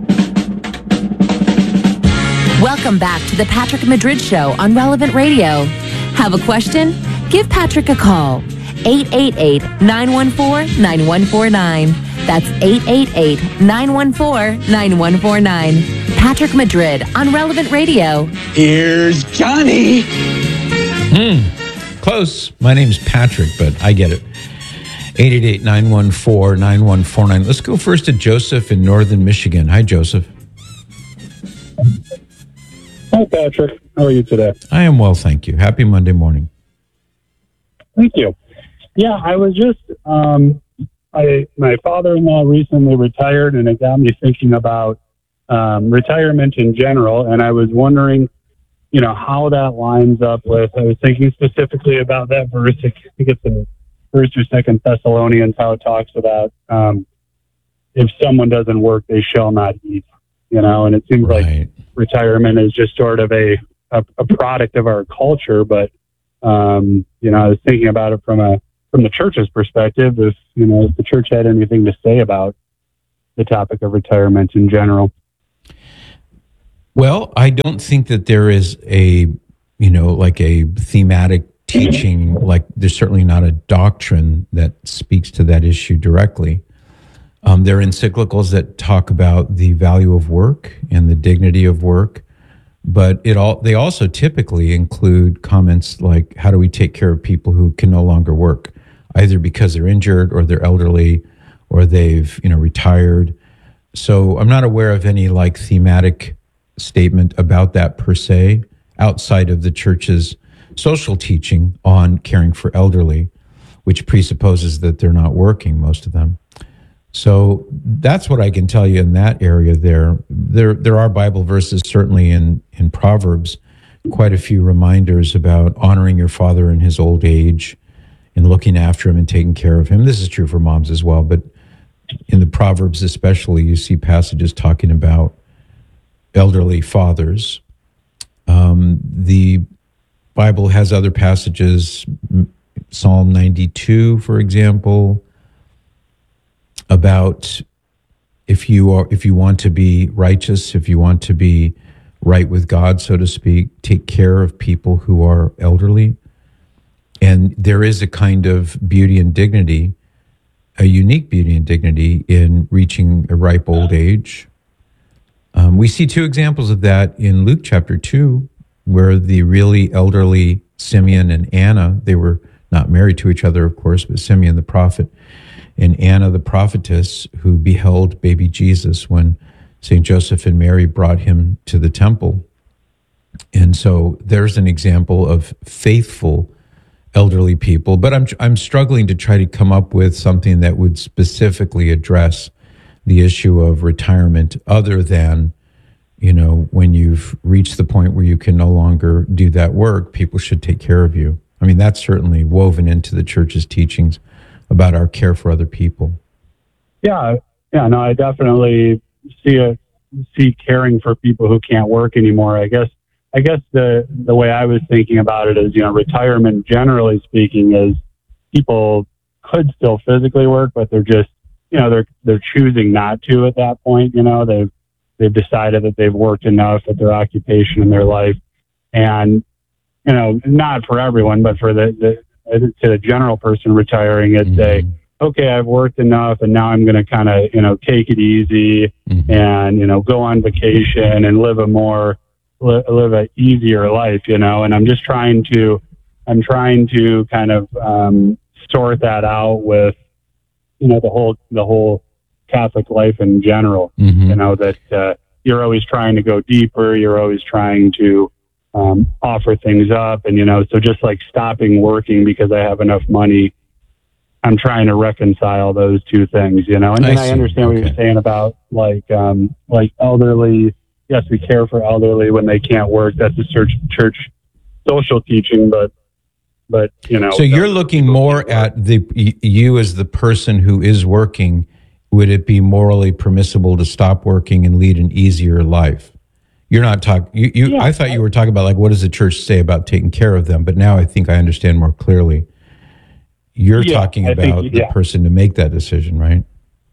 Welcome back to the Patrick Madrid Show on Relevant Radio. Have a question? Give Patrick a call. eight eight eight, nine one four, nine one four nine. That's eight eight eight, nine one four, nine one four nine. Patrick Madrid on Relevant Radio. Here's Johnny. Hmm. Close. My name's Patrick, but I get it. eight eight eight, nine one four, nine one four nine. Let's go first to Joseph in northern Michigan. Hi, Joseph. Hi, Patrick. How are you today? I am well, thank you. Happy Monday morning. Thank you. Yeah, I was just um, I my father-in-law recently retired, and it got me thinking about um, retirement in general. And I was wondering, you know, how that lines up with. I was thinking specifically about that verse. I think it's in First or Second Thessalonians, how it talks about um, if someone doesn't work, they shall not eat. You know, and it seems right. like retirement is just sort of a a, a product of our culture. But um, you know, I was thinking about it from a from the church's perspective. If you know, if the church had anything to say about the topic of retirement in general. Well, I don't think that there is a, you know, like a thematic teaching, like there's certainly not a doctrine that speaks to that issue directly. Um, there are encyclicals that talk about the value of work and the dignity of work, but it all they also typically include comments like, how do we take care of people who can no longer work, either because they're injured or they're elderly or they've, you know, retired. So I'm not aware of any like thematic statement about that per se, outside of the church's social teaching on caring for elderly, which presupposes that they're not working, most of them. So that's what I can tell you in that area there. There there are Bible verses, certainly in, in Proverbs, quite a few reminders about honoring your father in his old age and looking after him and taking care of him. This is true for moms as well, but in the Proverbs especially, you see passages talking about elderly fathers. Um, the Bible has other passages, Psalm ninety-two, for example, about if you are if you want to be righteous, if you want to be right with God, so to speak, take care of people who are elderly. And there is a kind of beauty and dignity, a unique beauty and dignity in reaching a ripe old age. Um, we see two examples of that in Luke chapter two, where the really elderly Simeon and Anna, they were not married to each other, of course, but Simeon the prophet and Anna the prophetess, who beheld baby Jesus when Saint Joseph and Mary brought him to the temple. And so there's an example of faithful elderly people, but I'm I'm struggling to try to come up with something that would specifically address the issue of retirement, other than, you know, when you've reached the point where you can no longer do that work, people should take care of you. I mean, that's certainly woven into the church's teachings about our care for other people. Yeah, yeah, no, I definitely see it, see caring for people who can't work anymore. I guess, I guess the the way I was thinking about it is, you know, retirement, generally speaking, is people could still physically work, but they're just, you know, they're they're choosing not to at that point. You know, they've they've decided that they've worked enough at their occupation in their life, and you know, not for everyone, but for the, the to the general person retiring, it's mm-hmm. a okay, I've worked enough, and now I'm going to kind of, you know, take it easy mm-hmm. and, you know, go on vacation and live a more li- live a easier life, you know. And I'm just trying to I'm trying to kind of um, sort that out with, you know, the whole the whole Catholic life in general. Mm-hmm. You know, that uh, you're always trying to go deeper. You're always trying to um, offer things up, and you know, so just like stopping working because I have enough money, I'm trying to reconcile those two things. You know, and then I, I understand okay. what you're saying about like um, like elderly. Yes, we care for elderly when they can't work. That's a church church social teaching, but. But, you know, so you're looking more at the you as the person who is working. Would it be morally permissible to stop working and lead an easier life? You're not talking. You, you yeah, I thought you were talking about like, what does the church say about taking care of them? But now I think I understand more clearly. You're yeah, talking I about think, yeah. the person to make that decision, right?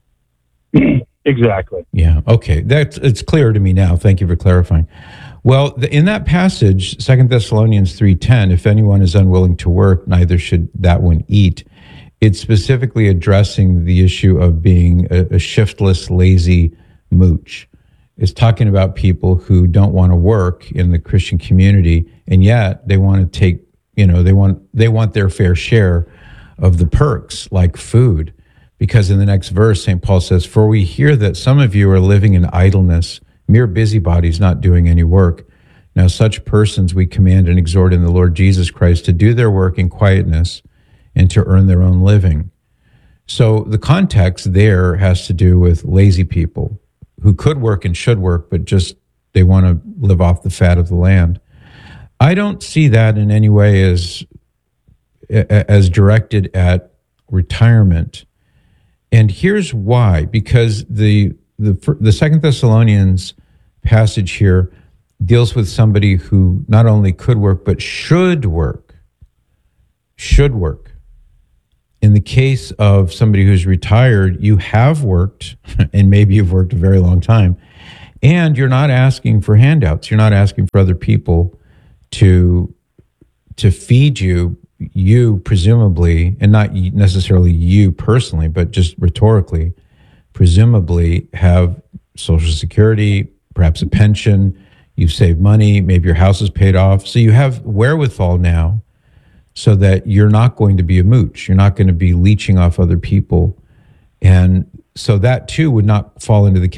Exactly. Yeah. Okay. That's it's clear to me now. Thank you for clarifying. Well, the, in that passage, Second Thessalonians three ten, if anyone is unwilling to work, neither should that one eat. It's specifically addressing the issue of being a, a shiftless, lazy mooch. It's talking about people who don't want to work in the Christian community, and yet they want to take, you know, they want they want their fair share of the perks, like food. Because in the next verse, Saint Paul says, "For we hear that some of you are living in idleness, mere busybodies, not doing any work. Now such persons we command and exhort in the Lord Jesus Christ to do their work in quietness and to earn their own living." So the context there has to do with lazy people who could work and should work, but just they want to live off the fat of the land. I don't see that in any way as as directed at retirement. And here's why, because the the the Second Thessalonians passage here deals with somebody who not only could work but should work. Should work. In the case of somebody who's retired, you have worked, and maybe you've worked a very long time, and you're not asking for handouts. You're not asking for other people to to feed you. You presumably, and not necessarily you personally, but just rhetorically, presumably have Social Security, perhaps a pension, you've saved money, maybe your house is paid off. So you have wherewithal now so that you're not going to be a mooch. You're not going to be leeching off other people. And so that too would not fall into the